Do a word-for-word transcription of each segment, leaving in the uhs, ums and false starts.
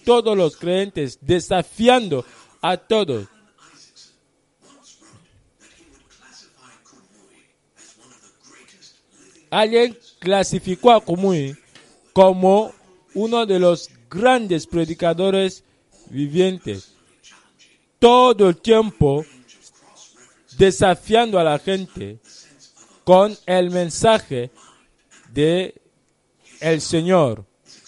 todos los creyentes, desafiando a todos. Alguien clasificó a Kumuyi como uno de los grandes predicadores vivientes. Todo el tiempo desafiando a la gente con el mensaje de el Señor.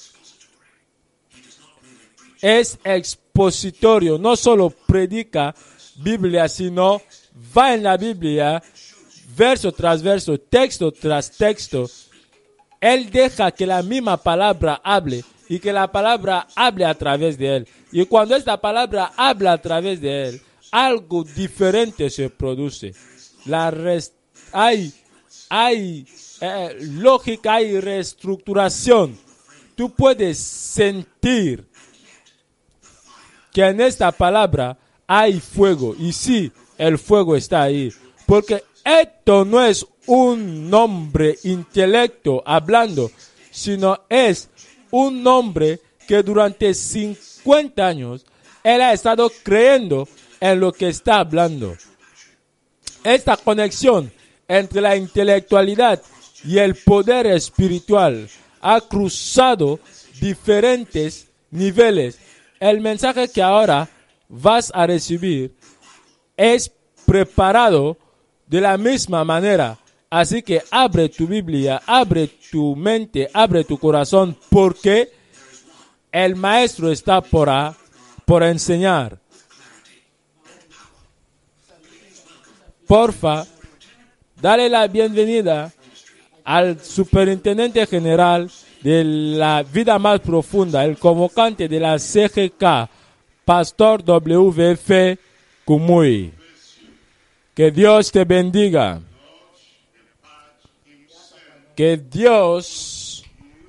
Es expositorio, no solo predica Biblia, sino va en la Biblia, verso tras verso, texto tras texto. Él deja que la misma palabra hable y que la palabra hable a través de él. Y cuando esta palabra habla a través de él, algo diferente se produce. La rest- hay hay eh, lógica, hay reestructuración. Tú puedes sentir que en esta palabra hay fuego. Y sí, el fuego está ahí. Porque esto no es un hombre intelecto hablando, sino es un hombre que durante cincuenta años él ha estado creyendo en lo que está hablando. Esta conexión entre la intelectualidad y el poder espiritual ha cruzado diferentes niveles. El mensaje que ahora vas a recibir es preparado de la misma manera. Así que abre tu Biblia, abre tu mente, abre tu corazón, porque el maestro está por, a, por enseñar. Porfa, dale la bienvenida al superintendente general de la vida más profunda, el convocante de la C G K, Pastor W F Kumuyi. Que Dios te bendiga. Que Dios,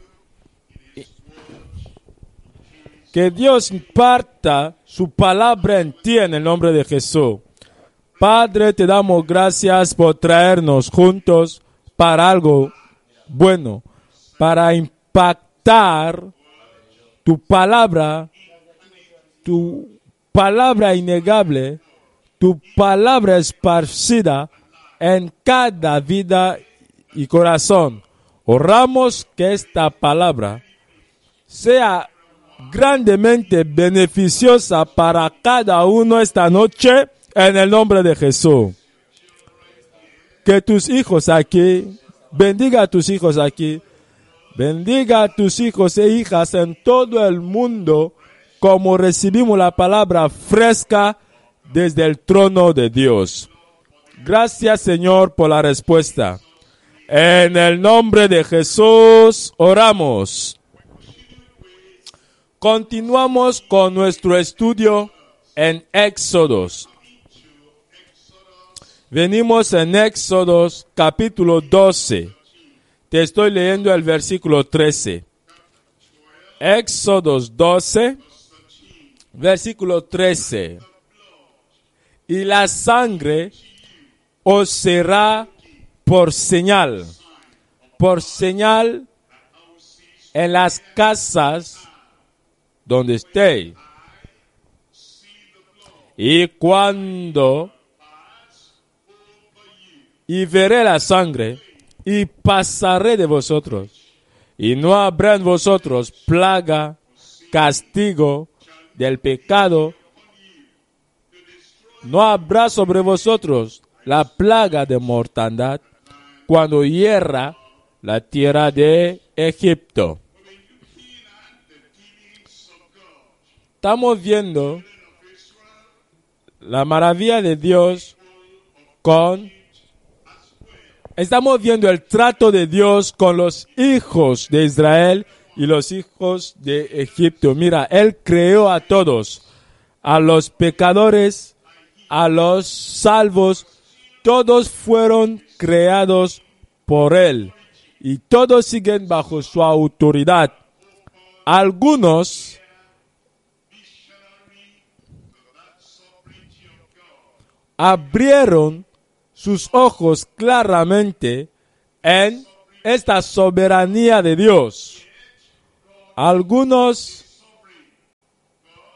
que Dios imparta su palabra en ti en el nombre de Jesús. Padre, te damos gracias por traernos juntos para algo bueno, para impactar tu palabra, tu palabra innegable, tu palabra esparcida en cada vida y corazón. Oramos que esta palabra sea grandemente beneficiosa para cada uno esta noche en el nombre de Jesús. Que tus hijos aquí, bendiga a tus hijos aquí, bendiga a tus hijos e hijas en todo el mundo, como recibimos la palabra fresca desde el trono de Dios. Gracias, Señor, por la respuesta. En el nombre de Jesús oramos. Continuamos con nuestro estudio en Éxodos. Venimos en Éxodos capítulo doce. Te estoy leyendo el versículo trece. Éxodos doce, versículo trece. Y la sangre os será por señal, por señal en las casas donde estéis. Y cuando y veré la sangre y pasaré de vosotros, y no habrá en vosotros plaga, castigo del pecado. No habrá sobre vosotros la plaga de mortandad cuando hierra la tierra de Egipto. Estamos viendo la maravilla de Dios con... Estamos viendo el trato de Dios con los hijos de Israel y los hijos de Egipto. Mira, Él creó a todos, a los pecadores, a los salvos. Todos fueron creados por Él y todos siguen bajo su autoridad. Algunos abrieron sus ojos claramente en esta soberanía de Dios. Algunos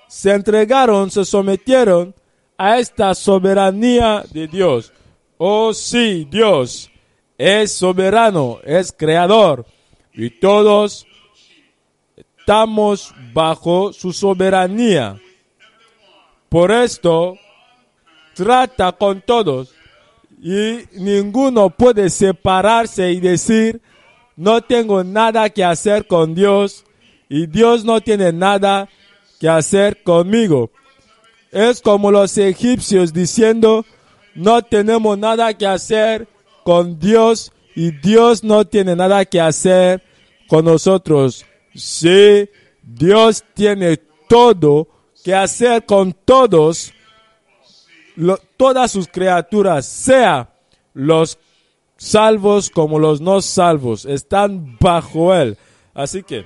se entregaron, se sometieron a esta soberanía de Dios. Oh sí, Dios es soberano, es creador, y todos estamos bajo su soberanía. Por esto, trata con todos, y ninguno puede separarse y decir, no tengo nada que hacer con Dios, y Dios no tiene nada que hacer conmigo. Es como los egipcios diciendo, no tenemos nada que hacer con Dios y Dios no tiene nada que hacer con nosotros. Sí, Dios tiene todo que hacer con todos, lo, todas sus criaturas, sea los salvos como los no salvos, están bajo Él. Así que,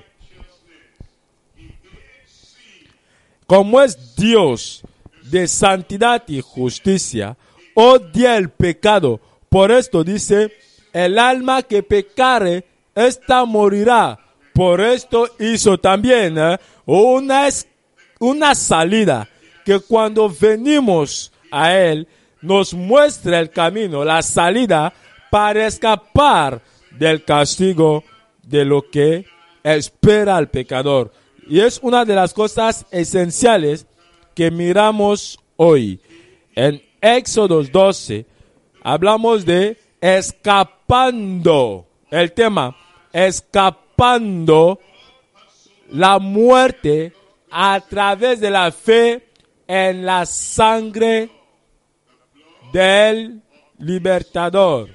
como es Dios de santidad y justicia, odia el pecado. Por esto dice, el alma que pecare, ésta morirá. Por esto hizo también ¿eh? una, una salida, que cuando venimos a Él, nos muestra el camino, la salida para escapar del castigo de lo que espera al pecador. Y es una de las cosas esenciales que miramos hoy. En Éxodo doce hablamos de escapando. El tema, escapando la muerte a través de la fe en la sangre del libertador.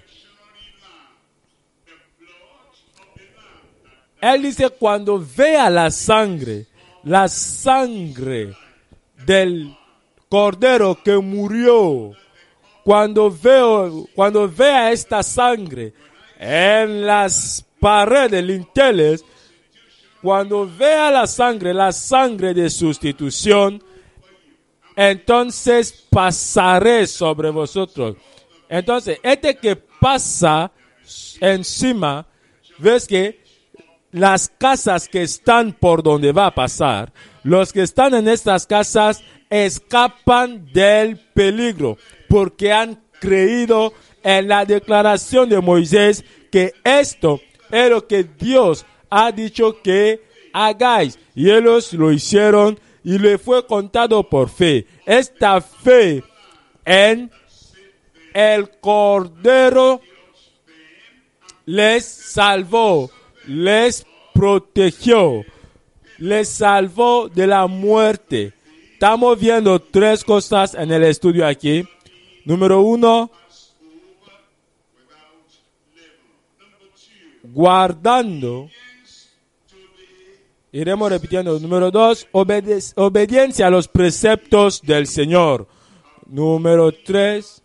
Él dice, cuando vea la sangre, la sangre del cordero que murió, cuando veo, cuando vea esta sangre en las paredes, linteles, cuando vea la sangre, la sangre de sustitución, entonces pasaré sobre vosotros. Entonces, este que pasa encima, ves que las casas que están por donde va a pasar, los que están en estas casas escapan del peligro porque han creído en la declaración de Moisés que esto es lo que Dios ha dicho que hagáis. Y ellos lo hicieron y le fue contado por fe. Esta fe en el Cordero les salvó, les protegió, les salvó de la muerte. Estamos viendo tres cosas en el estudio aquí. Número uno, guardando. Iremos repitiendo. Número dos, obede- obediencia a los preceptos del Señor. Número tres,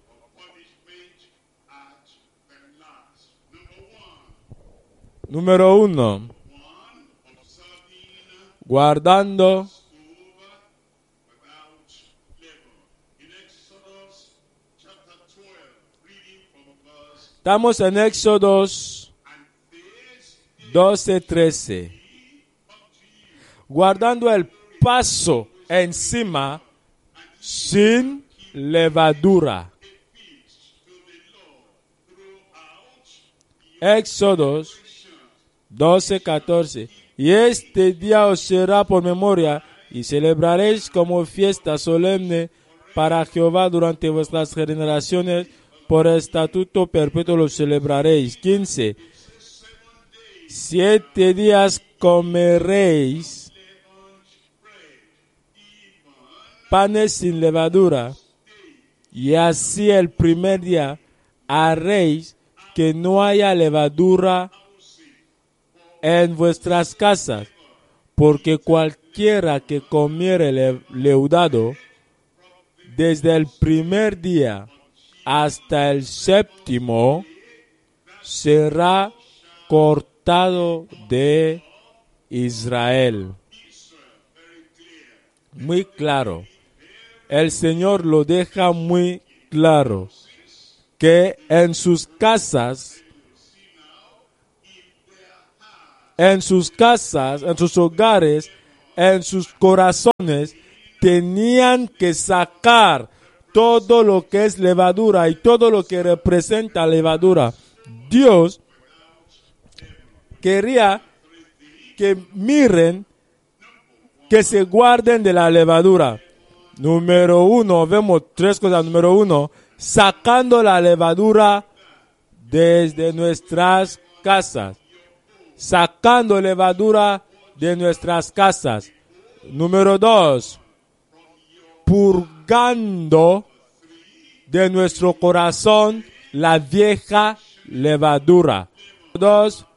número uno, guardando Estamos en Éxodo doce, trece. Guardando el paso encima sin levadura. Éxodo doce, catorce. Y este día os será por memoria y celebraréis como fiesta solemne para Jehová durante vuestras generaciones. Por estatuto perpetuo lo celebraréis. quince. Siete días comeréis panes sin levadura, y así el primer día haréis que no haya levadura en vuestras casas, porque cualquiera que comiere le- leudado desde el primer día hasta el séptimo será cortado de Israel. Muy claro. El Señor lo deja muy claro que en sus casas, en sus casas, en sus hogares, en sus corazones, tenían que sacar todo lo que es levadura y todo lo que representa levadura. Dios quería que miren, que se guarden de la levadura. Número uno, vemos tres cosas. Número uno, sacando la levadura desde nuestras casas. Sacando levadura de nuestras casas. Número dos, purgando de nuestro corazón la vieja levadura. Dos,